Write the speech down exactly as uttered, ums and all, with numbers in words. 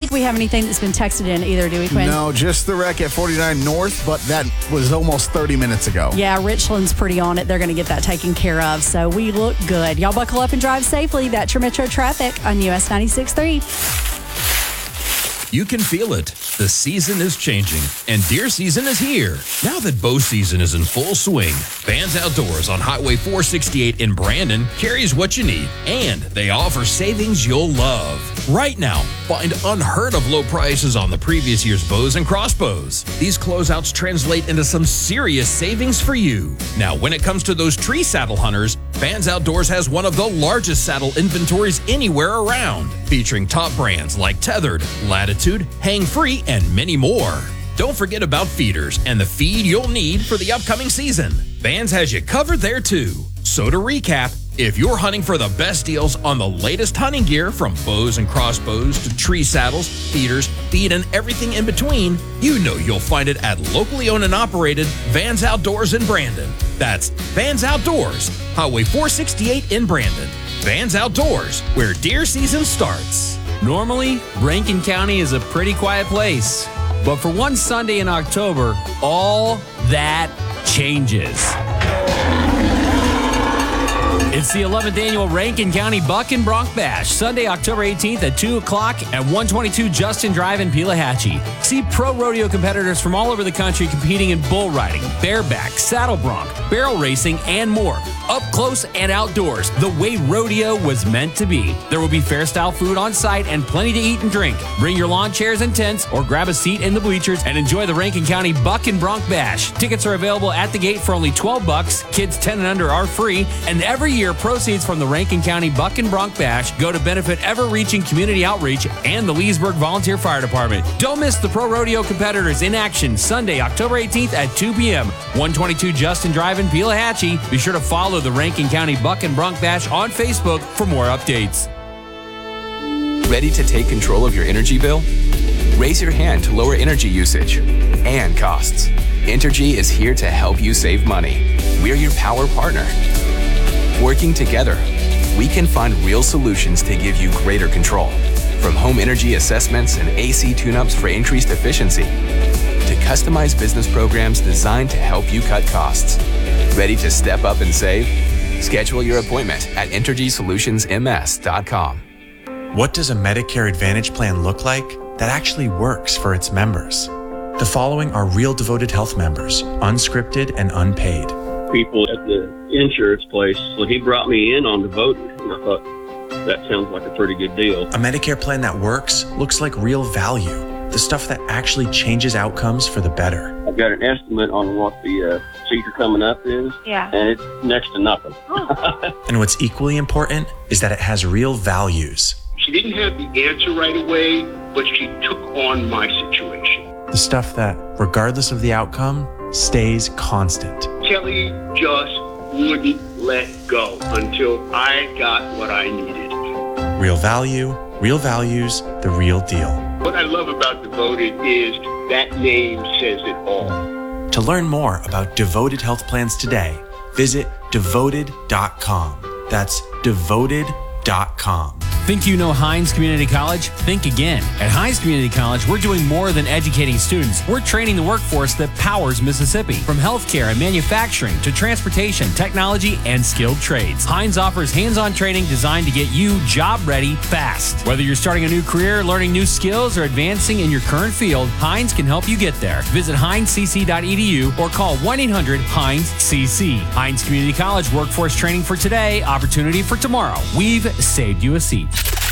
think we have anything that's been texted in either, do we, Quinn? No, just the wreck at forty-nine North, but that was almost thirty minutes ago. Yeah, Richland's pretty on it. They're going to get that taken care of, so we look good. Y'all buckle up and drive safely. That's your Metro traffic on U S ninety-six point three. You can feel it. The season is changing, and deer season is here. Now that bow season is in full swing, Vans Outdoors on Highway four sixty-eight in Brandon carries what you need, and they offer savings you'll love. Right now, find unheard of low prices on the previous year's bows and crossbows. These closeouts translate into some serious savings for you. Now, when it comes to those tree saddle hunters, Vans Outdoors has one of the largest saddle inventories anywhere around, featuring top brands like Tethered, Latitude, Hang Free, and many more. Don't forget about feeders and the feed you'll need for the upcoming season. Vans has you covered there too. So to recap, if you're hunting for the best deals on the latest hunting gear, from bows and crossbows to tree saddles, feeders, feed, and everything in between, you know you'll find it at locally owned and operated Vans Outdoors in Brandon. That's Vans Outdoors, Highway four sixty-eight in Brandon. Vans Outdoors, where deer season starts. Normally, Rankin County is a pretty quiet place, but for one Sunday in October, all that changes. It's the eleventh annual Rankin County Buck and Bronc Bash, Sunday, October eighteenth at two o'clock at one twenty-two Justin Drive in Pelahatchie. See pro rodeo competitors from all over the country competing in bull riding, bareback, saddle bronc, barrel racing, and more. Up close and outdoors, the way rodeo was meant to be. There will be fair-style food on site and plenty to eat and drink. Bring your lawn chairs and tents or grab a seat in the bleachers and enjoy the Rankin County Buck and Bronc Bash. Tickets are available at the gate for only twelve bucks. Kids ten and under are free, and every year proceeds from the Rankin County Buck and Bronc Bash go to benefit ever-reaching community outreach and the Leesburg Volunteer Fire Department. Don't miss the pro rodeo competitors in action Sunday, October eighteenth at two p.m. one twenty-two Justin Drive in Pelahatchie. Be sure to follow the Rankin County Buck and Bronc Bash on Facebook for more updates. Ready to take control of your energy bill? Raise your hand to lower energy usage and costs. Entergy is here to help you save money. We're your power partner. Working together, we can find real solutions to give you greater control. From home energy assessments and A C tune-ups for increased efficiency, to customized business programs designed to help you cut costs. Ready to step up and save? Schedule your appointment at entergy solutions m s dot com. What does a Medicare Advantage plan look like that actually works for its members? The following are real Devoted Health members, unscripted and unpaid. People at the insurance place, so he brought me in on Devoted, and I thought, that sounds like a pretty good deal. A Medicare plan that works looks like real value, the stuff that actually changes outcomes for the better. I've got an estimate on what the uh, procedure coming up is, yeah, and it's next to nothing. Oh. And what's equally important is that it has real values. She didn't have the answer right away, but she took on my situation. The stuff that, regardless of the outcome, stays constant. Kelly just wouldn't let go until I got what I needed. Real value, real values, the real deal. What I love about Devoted is that name says it all. To learn more about Devoted Health Plans today, visit devoted dot com. That's devoted dot com. Think you know Hines Community College? Think again. At Hines Community College, we're doing more than educating students. We're training the workforce that powers Mississippi. From healthcare and manufacturing to transportation, technology, and skilled trades. Hines offers hands-on training designed to get you job ready fast. Whether you're starting a new career, learning new skills, or advancing in your current field, Hines can help you get there. Visit hines c c dot e d u or call one eight hundred hines c c. Hines Community College workforce training for today, opportunity for tomorrow. We've saved you a seat.